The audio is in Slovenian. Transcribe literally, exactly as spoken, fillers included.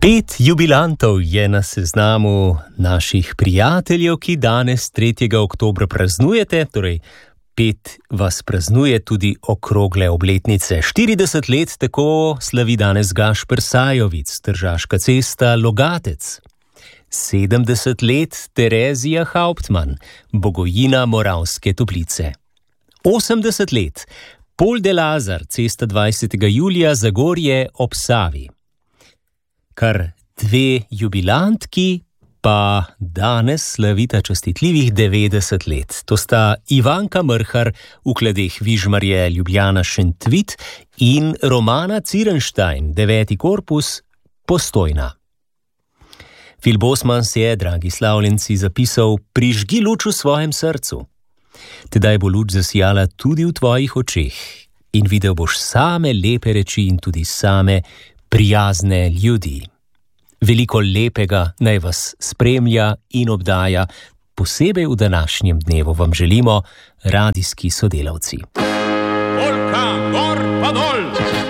Pet jubilantov je na seznamu naših prijateljev, ki danes tretjega oktobra praznujete, torej pet vas praznuje tudi okrogle obletnice. štirideset let tako slavi danes Gašper Sajovic, Tržaška cesta, Logatec. sedemdeset let Terezija Hauptmann, Bogojina, Moravske Toplice. osemdeset let Pol de Lazar, cesta dvajsetega julija, Zagorje ob Savi. Kar dve jubilantki pa danes slavita častitljivih devetdeset let. To sta Ivanka Mrhar v kladeh Vižmarje Ljubljana Šentvid in Romana Cirenštajn, deveti korpus, Postojna. Phil Bosmans je, dragi slavljenci, zapisal: prižgi luč v svojem srcu. Tedaj bo luč zasijala tudi v tvojih očeh in videl boš same lepe reči in tudi same prijazne ljudi. Veliko lepega naj vas spremlja in obdaja, posebej v današnjem dnevu vam želimo radijski sodelavci. Polka, gor pa dol!